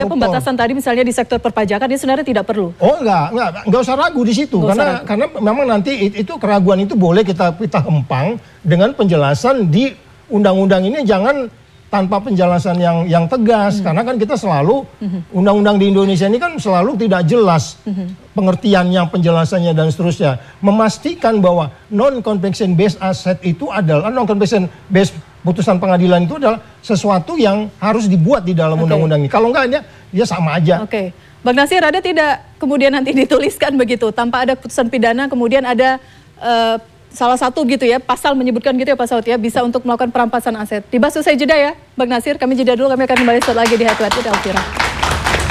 Pembatasan tadi misalnya di sektor perpajakan ini sebenarnya tidak perlu. Oh enggak usah ragu di situ karena memang nanti itu keraguan itu boleh kita hempang dengan penjelasan di undang-undang ini, jangan tanpa penjelasan yang tegas karena kan kita selalu undang-undang di Indonesia ini kan selalu tidak jelas pengertiannya, penjelasannya dan seterusnya. Memastikan bahwa non convention based asset itu adalah non convention based putusan pengadilan itu adalah sesuatu yang harus dibuat di dalam undang-undang ini. Kalau enggak dia sama aja. Oke. Bang Nasir, ada tidak kemudian nanti dituliskan begitu tanpa ada putusan pidana kemudian ada salah satu gitu ya pasal menyebutkan gitu ya Pak Saud ya bisa untuk melakukan perampasan aset. Dibahas usai jeda ya Bang Nasir, kami jeda dulu, kami akan kembali setelah lagi di Head to Head with Elvira.